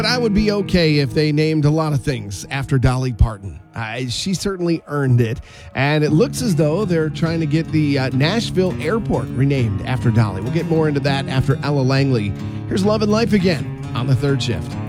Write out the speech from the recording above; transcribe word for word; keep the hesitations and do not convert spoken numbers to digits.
But I would be okay if they named a lot of things after Dolly Parton. Uh, she certainly earned it. And it looks as though they're trying to get the uh, Nashville airport renamed after Dolly. We'll get more into that after Ella Langley. Here's Love and Life again on the third shift.